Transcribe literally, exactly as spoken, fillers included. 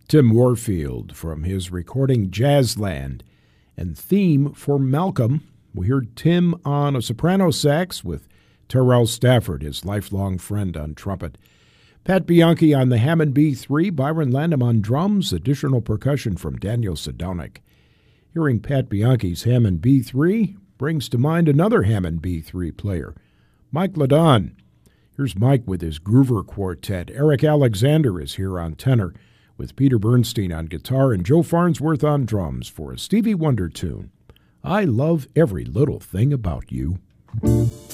Tim Warfield from his recording Jazzland, and theme for Malcolm. We heard Tim on a soprano sax with Terrell Stafford, his lifelong friend, on trumpet. Pat Bianchi on the Hammond B three, Byron Landham on drums, additional percussion from Daniel Sedonic. Hearing Pat Bianchi's Hammond B three brings to mind another Hammond B three player, Mike Ladon. Here's Mike with his Groover Quartet. Eric Alexander is here on tenor, with Peter Bernstein on guitar and Joe Farnsworth on drums for a Stevie Wonder tune, I Love Every Little Thing About You.